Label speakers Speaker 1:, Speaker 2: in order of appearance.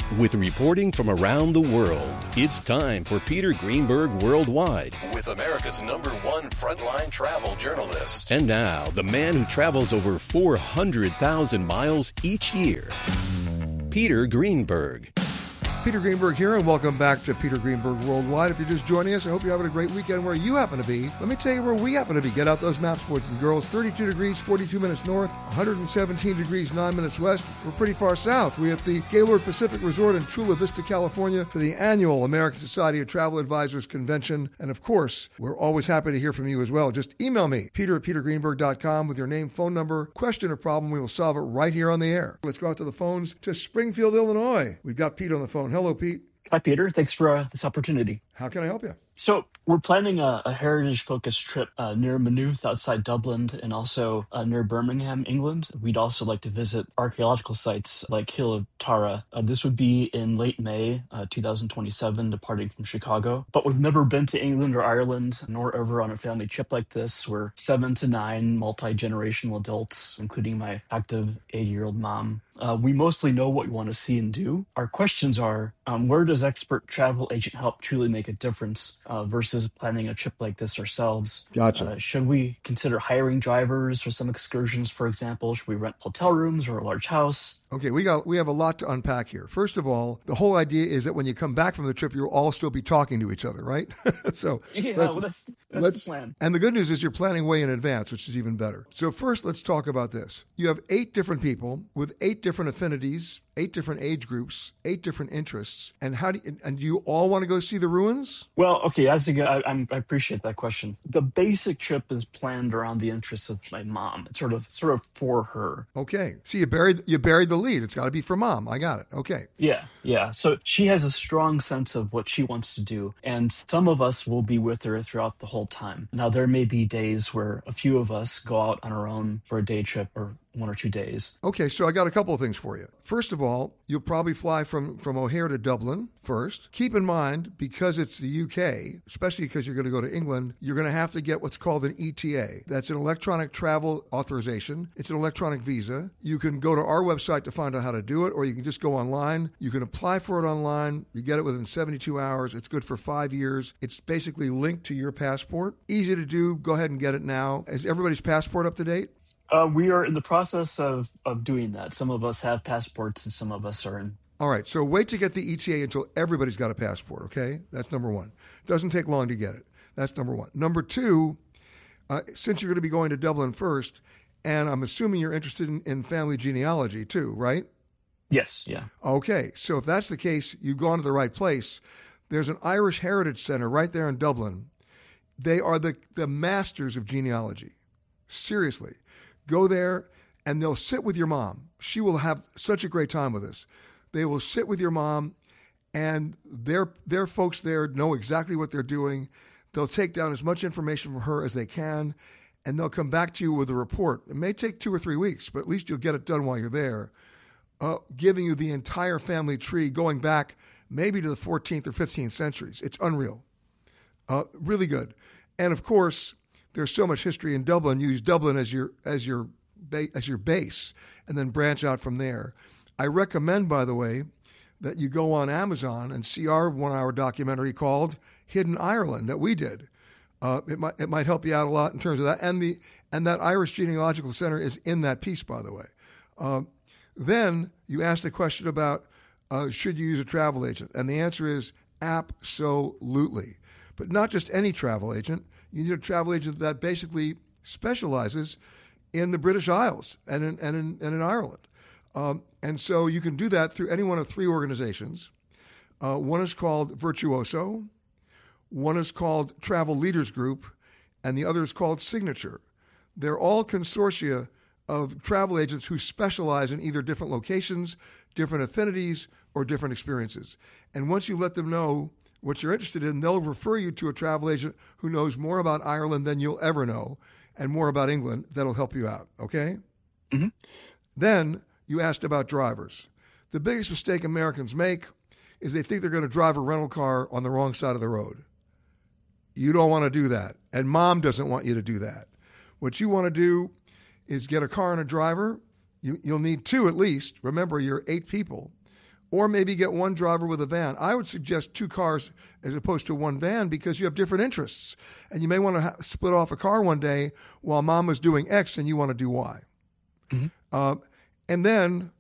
Speaker 1: With reporting from around the world, it's time for Peter Greenberg Worldwide with America's #1 frontline travel journalist. And now, the man who travels over 400,000 miles each year, Peter Greenberg.
Speaker 2: Peter Greenberg here, and welcome back to Peter Greenberg Worldwide. If you're just joining us, I hope you're having a great weekend where you happen to be. Let me tell you where we happen to be. Get out those maps, boys and girls. 32 degrees, 42 minutes north, 117 degrees, 9 minutes west. We're pretty far south. We're at the Gaylord Pacific Resort in Chula Vista, California for the annual American Society of Travel Advisors Convention. And of course, we're always happy to hear from you as well. Just email me, peter@petergreenberg.com, with your name, phone number, question, or problem. We will solve it right here on the air. Let's go out to the phones to Springfield, Illinois. We've got Pete on the phone. Hello, Pete.
Speaker 3: Hi, Peter. Thanks for this opportunity.
Speaker 2: How can I help you?
Speaker 3: So we're planning a heritage-focused trip near Maynooth outside Dublin and also near Birmingham, England. We'd also like to visit archaeological sites like Hill of Tara. This would be in late May 2027, departing from Chicago. But we've never been to England or Ireland, nor ever on a family trip like this. We're 7 to 9 multi-generational adults, including my active 80-year-old mom. We mostly know what we want to see and do. Our questions are, where does expert travel agent help truly make a difference versus planning a trip like this ourselves?
Speaker 2: Gotcha.
Speaker 3: Should we consider hiring drivers for some excursions, for example? Should we rent hotel rooms or a large house?
Speaker 2: Okay, we have a lot to unpack here. First of all, the whole idea is that when you come back from the trip, you'll all still be talking to each other, right? So
Speaker 3: that's the plan.
Speaker 2: And the good news is you're planning way in advance, which is even better. So first, let's talk about this. You have 8 different people with 8 different affinities, 8 different age groups, 8 different interests. And do you all want to go see the ruins?
Speaker 3: Well, okay, I appreciate that question. The basic trip is planned around the interests of my mom. It's sort of for her.
Speaker 2: Okay. So you buried the lead. It's got to be for mom. I got it. Okay.
Speaker 3: Yeah. So she has a strong sense of what she wants to do, and some of us will be with her throughout the whole time. Now, there may be days where a few of us go out on our own for a day trip or 1 or 2 days.
Speaker 2: Okay, so I got a couple of things for you. First of all, you'll probably fly from O'Hare to Dublin first. Keep in mind, because it's the UK, especially because you're going to go to England, you're going to have to get what's called an ETA. That's an electronic travel authorization. It's an electronic visa. You can go to our website to find out how to do it, or you can just go online. You can apply for it online. You get it within 72 hours. It's good for 5 years. It's basically linked to your passport. Easy to do. Go ahead and get it now. Is everybody's passport up to date?
Speaker 3: We are in the process of doing that. Some of us have passports and some of us are in.
Speaker 2: All right, so wait to get the ETA until everybody's got a passport, okay? That's number one. Doesn't take long to get it. That's number one. Number two, since you're going to be going to Dublin first, and I'm assuming you're interested in family genealogy too, right?
Speaker 3: Yes, yeah.
Speaker 2: Okay, so if that's the case, you've gone to the right place. There's an Irish Heritage Center right there in Dublin. They are the masters of genealogy. Seriously. Go there, and they'll sit with your mom. She will have such a great time with us. They will sit with your mom, and their folks there know exactly what they're doing. They'll take down as much information from her as they can, and they'll come back to you with a report. It may take 2 or 3 weeks, but at least you'll get it done while you're there, giving you the entire family tree going back maybe to the 14th or 15th centuries. It's unreal. Really good. And, of course, there's so much history in Dublin. You use Dublin as your base, and then branch out from there. I recommend, by the way, that you go on Amazon and see our 1-hour documentary called Hidden Ireland that we did. It might help you out a lot in terms of that, and that Irish Genealogical Center is in that piece, by the way. Then you asked a question about should you use a travel agent, and the answer is absolutely, but not just any travel agent. You need a travel agent that basically specializes in the British Isles and in Ireland. And so you can do that through any one of 3 organizations. One is called Virtuoso, one is called Travel Leaders Group, and the other is called Signature. They're all consortia of travel agents who specialize in either different locations, different affinities, or different experiences. And once you let them know what you're interested in, they'll refer you to a travel agent who knows more about Ireland than you'll ever know and more about England. That'll help you out, okay?
Speaker 3: Mm-hmm.
Speaker 2: Then you asked about drivers. The biggest mistake Americans make is they think they're going to drive a rental car on the wrong side of the road. You don't want to do that, and mom doesn't want you to do that. What you want to do is get a car and a driver. You'll need 2 at least. Remember, you're 8 people. or maybe get one driver with a van. I would suggest 2 cars as opposed to 1 van because you have different interests. And you may want to split off a car one day while mom is doing X and you want to do Y.
Speaker 3: Mm-hmm.
Speaker 2: And then